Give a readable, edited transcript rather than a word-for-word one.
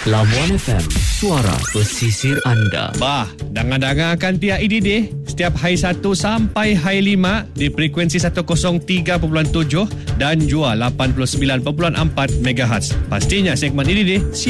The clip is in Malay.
Labuan FM, suara pesisir anda. Bah, dengar-dengarkan tiap ididih setiap hari 1 sampai hari 5 di frekuensi 103.7 dan juga 89.4 MHz. Pastinya segmen ididih